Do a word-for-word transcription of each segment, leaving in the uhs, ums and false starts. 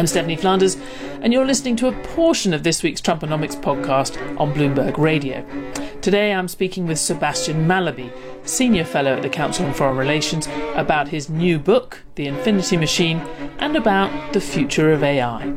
I'm Stephanie Flanders, and you're listening to a portion of this week's Trumponomics podcast on Bloomberg Radio. Today I'm speaking with Sebastian Mallaby, Senior Fellow at the Council on Foreign Relations, about his new book, The Infinity Machine, and about the future of A I.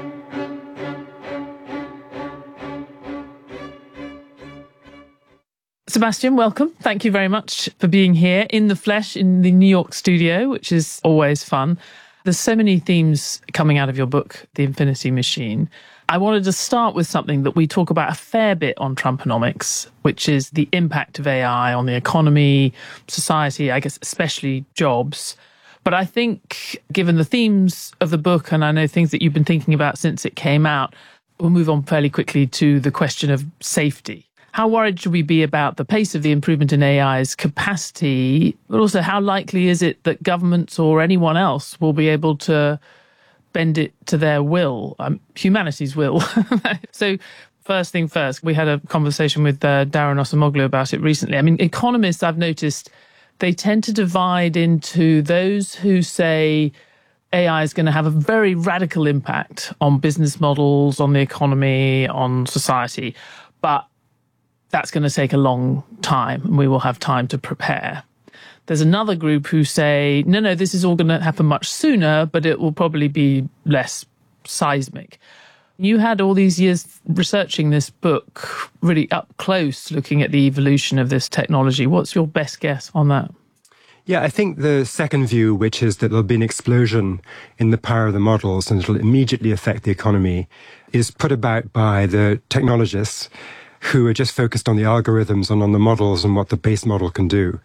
Sebastian, welcome. Thank you very much for being here in the flesh in the New York studio, which is always fun. There's so many themes coming out of your book, The Infinity Machine. I wanted to start with something that we talk about a fair bit on Trumponomics, which is the impact of A I on the economy, society, I guess especially jobs. But I think, given the themes of the book, and I know things that you've been thinking about since it came out, we'll move on fairly quickly to the question of safety. How worried should we be about the pace of the improvement in A I's capacity, but also how likely is it that governments or anyone else will be able to bend it to their will, um, humanity's will? So first thing first, we had a conversation with uh, Darren Osamoglu about it recently. I mean, economists, I've noticed, they tend to divide into those who say A I is going to have a very radical impact on business models, on the economy, on society, but that's going to take a long time and we will have time to prepare. There's another group who say, no, no, this is all going to happen much sooner, but it will probably be less seismic. You had all these years researching this book really up close, looking at the evolution of this technology. What's your best guess on that? Yeah, I think the second view, which is that there'll be an explosion in the power of the models and it'll immediately affect the economy, is put about by the technologists who are just focused on the algorithms and on the models and what the base model can do.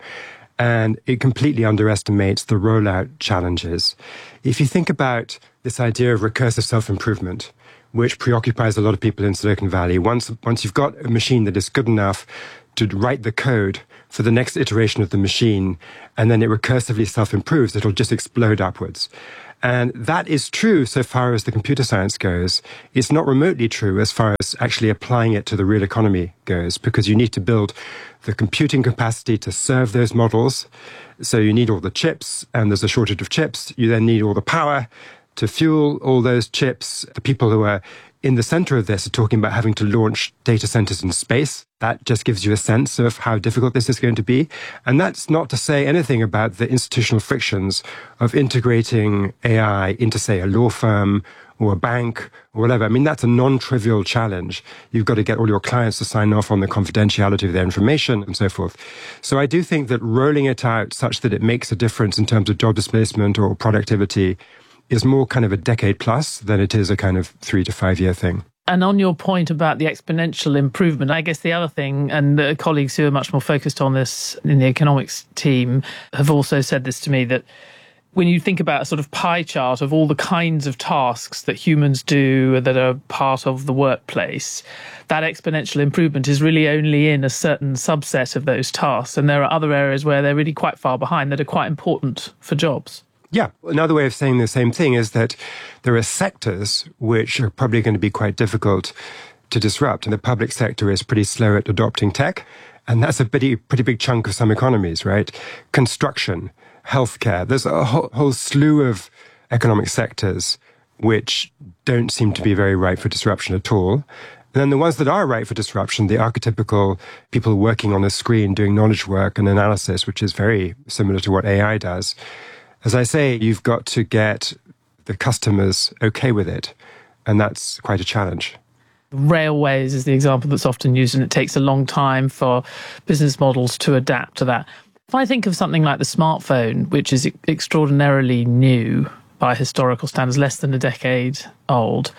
And it completely underestimates the rollout challenges. If you think about this idea of recursive self-improvement, which preoccupies a lot of people in Silicon Valley, once, once you've got a machine that is good enough to write the code for the next iteration of the machine, and then it recursively self-improves, it'll just explode upwards. And that is true so far as the computer science goes. It's not remotely true as far as actually applying it to the real economy goes, because you need to build the computing capacity to serve those models. So you need all the chips, and there's a shortage of chips. You then need all the power to fuel all those chips. The people who are in the center of this are talking about having to launch data centers in space. That just gives you a sense of how difficult this is going to be. And that's not to say anything about the institutional frictions of integrating A I into, say, a law firm or a bank or whatever. I mean, that's a non-trivial challenge. You've got to get all your clients to sign off on the confidentiality of their information and so forth. So I do think that rolling it out such that it makes a difference in terms of job displacement or productivity is more kind of a decade plus than it is a kind of three to five year thing. And on your point about the exponential improvement, I guess the other thing, and the colleagues who are much more focused on this in the economics team have also said this to me, that when you think about a sort of pie chart of all the kinds of tasks that humans do that are part of the workplace, that exponential improvement is really only in a certain subset of those tasks. And there are other areas where they're really quite far behind that are quite important for jobs. Yeah. Another way of saying the same thing is that there are sectors which are probably going to be quite difficult to disrupt. And the public sector is pretty slow at adopting tech. And that's a pretty, pretty big chunk of some economies, right? Construction, healthcare. There's a whole, whole slew of economic sectors which don't seem to be very ripe for disruption at all. And then the ones that are ripe for disruption, the archetypical people working on a screen doing knowledge work and analysis, which is very similar to what A I does. As I say, you've got to get the customers okay with it, and that's quite a challenge. Railways is the example that's often used, and it takes a long time for business models to adapt to that. If I think of something like the smartphone, which is extraordinarily new by historical standards, less than a decade old,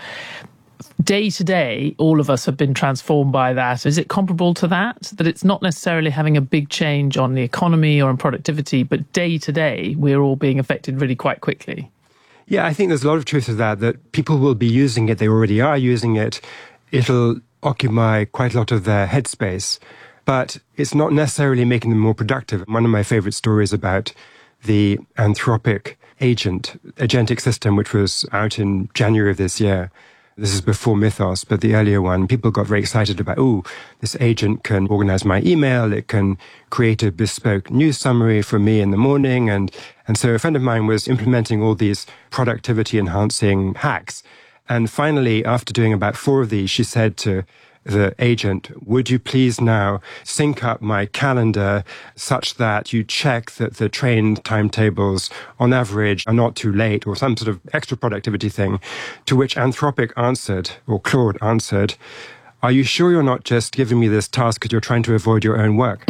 day to day, all of us have been transformed by that. Is it comparable to that? That it's not necessarily having a big change on the economy or on productivity, but day to day, we're all being affected really quite quickly. Yeah, I think there's a lot of truth to that, that people will be using it. They already are using it. It'll occupy quite a lot of their headspace, but it's not necessarily making them more productive. One of my favorite stories about the Anthropic agent, agentic system, which was out in January of this year, This is before Mythos, but the earlier one, people got very excited about, oh, this agent can organize my email, it can create a bespoke news summary for me in the morning. And, and so a friend of mine was implementing all these productivity enhancing hacks. And finally, after doing about four of these, she said to the agent, would you please now sync up my calendar such that you check that the train timetables on average are not too late, or some sort of extra productivity thing, to which Anthropic answered, or Claude answered, are you sure you're not just giving me this task because you're trying to avoid your own work?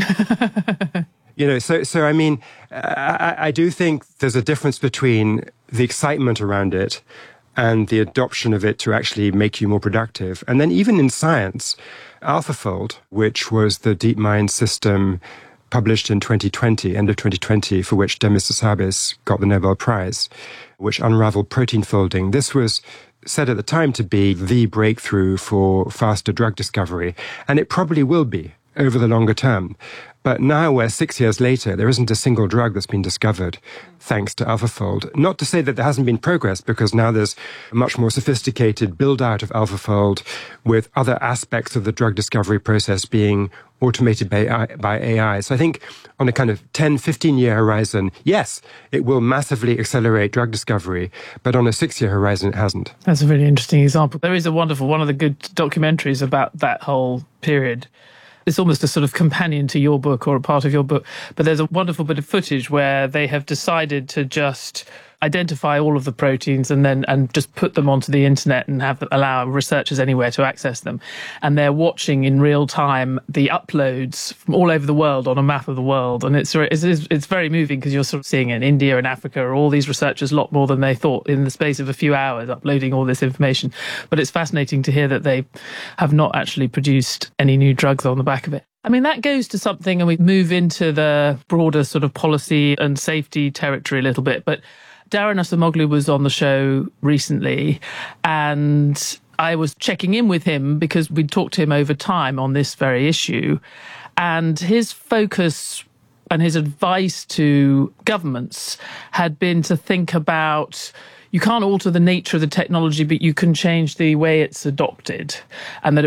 You know, so, so I mean, I, I do think there's a difference between the excitement around it and the adoption of it to actually make you more productive. And then even in science, AlphaFold, which was the DeepMind system published in twenty twenty, end of twenty twenty, for which Demis Hassabis got the Nobel Prize, which unraveled protein folding. This was said at the time to be the breakthrough for faster drug discovery, and it probably will be over the longer term. But now we're six years later, there isn't a single drug that's been discovered thanks to AlphaFold. Not to say that there hasn't been progress, because now there's a much more sophisticated build-out of AlphaFold with other aspects of the drug discovery process being automated by A I. By A I. So I think on a kind of ten, fifteen-year horizon, yes, it will massively accelerate drug discovery, but on a six-year horizon, it hasn't. That's a really interesting example. There is a wonderful, one of the good documentaries about that whole period. It's almost a sort of companion to your book or a part of your book. But there's a wonderful bit of footage where they have decided to just identify all of the proteins and then and just put them onto the internet and have allow researchers anywhere to access them. And they're watching in real time the uploads from all over the world on a map of the world. And it's it's, it's very moving, because you're sort of seeing in India and Africa, all these researchers, a lot more than they thought, in the space of a few hours, uploading all this information. But it's fascinating to hear that they have not actually produced any new drugs on the back of it. I mean, that goes to something, and we move into the broader sort of policy and safety territory a little bit. But Daron Acemoglu was on the show recently, and I was checking in with him because we'd talked to him over time on this very issue. And his focus and his advice to governments had been to think about, you can't alter the nature of the technology, but you can change the way it's adopted. And that